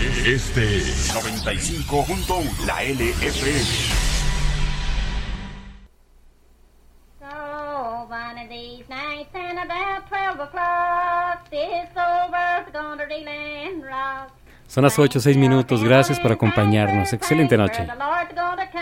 Este es 95.1, la LFM. So one of these nights and about 12 o'clock, this old world's gonna reel and rock. Son las 8:06. Gracias por acompañarnos. Excelente noche. The Lord's gonna